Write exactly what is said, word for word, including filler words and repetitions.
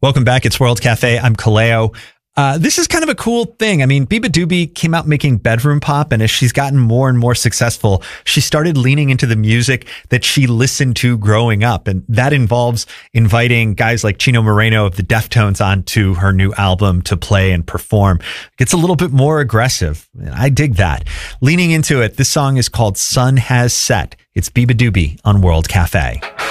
Welcome back. It's World Cafe. I'm Kaleo. Uh, this is kind of a cool thing. I mean, beabadoobee came out making bedroom pop, and as she's gotten more and more successful, she started leaning into the music that she listened to growing up. And that involves inviting guys like Chino Moreno of the Deftones onto her new album to play and perform. It gets a little bit more aggressive. I dig that. Leaning into it, this song is called Sun Has Set. It's beabadoobee on World Cafe.